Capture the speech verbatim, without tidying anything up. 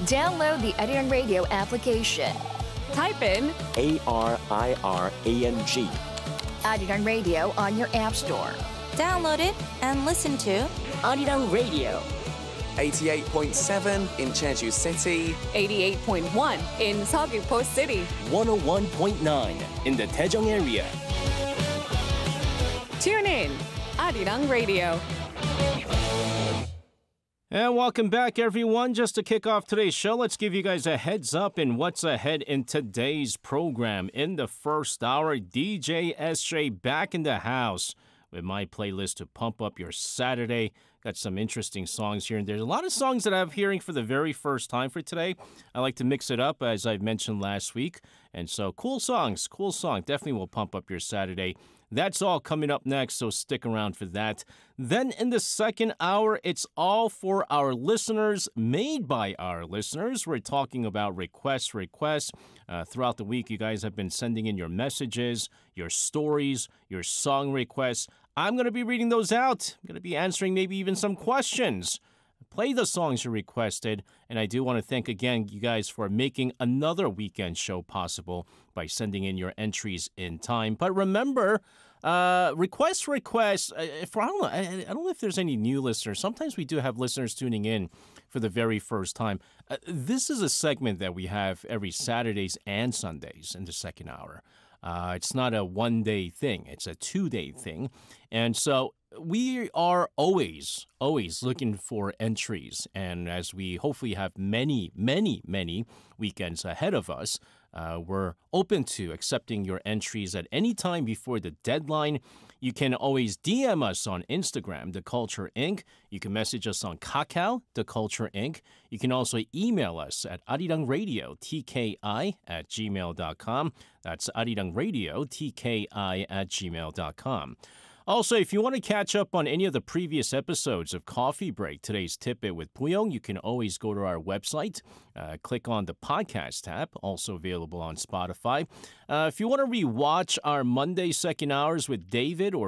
Download the Arirang Radio application. Type in A R I R A N G. Arirang Radio on your app store. Download it and listen to Arirang Radio. eighty-eight point seven in Jeju City. eighty-eight point one in Seogwipo City. one oh one point nine in the Daejeong area. Tune in, Arirang Radio. And welcome back, everyone. Just to kick off today's show, let's give you guys a heads up in what's ahead in today's program. In the first hour, D J S J back in the house with my playlist to pump up your Saturday. Got some interesting songs here and there. A lot of songs that I'm hearing for the very first time for today. I like to mix it up, as I mentioned last week. And so cool songs, cool song. Definitely will pump up your Saturday. That's all coming up next, so stick around for that. Then in the second hour, it's all for our listeners, made by our listeners. We're talking about requests, requests. Uh, throughout the week, you guys have been sending in your messages, your stories, your song requests. I'm going to be reading those out. I'm going to be answering maybe even some questions. Play the songs you requested, and I do want to thank again you guys for making another weekend show possible by sending in your entries in time. But remember, uh, request requests. Uh, for I don't know, I, I don't know if there's any new listeners. Sometimes we do have listeners tuning in for the very first time. Uh, this is a segment that we have every Saturdays and Sundays in the second hour. Uh, it's not a one-day thing. It's a two-day thing. And so we are always, always looking for entries. And as we hopefully have many, many, many weekends ahead of us, uh, we're open to accepting your entries at any time before the deadline. You can always D M us on Instagram, The Culture Incorporated. You can message us on Kakao, The Culture Incorporated. You can also email us at arirangradio, T K I, at gmail dot com. That's arirangradio, T K I, at gmail dot com. Also, if you want to catch up on any of the previous episodes of Coffee Break, today's Tip-It with Puyong, you can always go to our website, uh, click on the podcast tab, also available on Spotify. Uh, if you want to rewatch our Monday second hours with David or